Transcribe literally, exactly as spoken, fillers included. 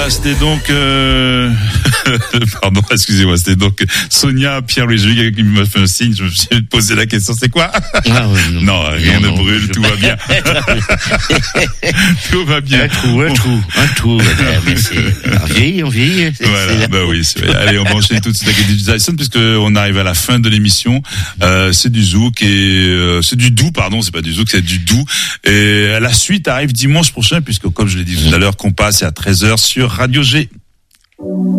Voilà, c'était donc euh... pardon, excusez-moi, c'était donc Sonia Pierre-Louis Juguet qui me fait un signe, je me suis posé la question, c'est quoi? Ah, ouais, non, non, rien non, ne non, brûle, je... tout va bien. Tout va bien. Un trou, un trou, un trou. Mais c'est, on vieillit, on vieillit. Voilà, bah oui, c'est vrai. Allez, on va enchaîner tout de suite avec Jason, puisque on arrive à la fin de l'émission. Euh, c'est du zouk et euh, c'est du doux, pardon, c'est pas du zouk, c'est du doux. Et la suite arrive dimanche prochain, puisque comme je l'ai dit tout à l'heure, qu'on passe à treize heures sur Radio G.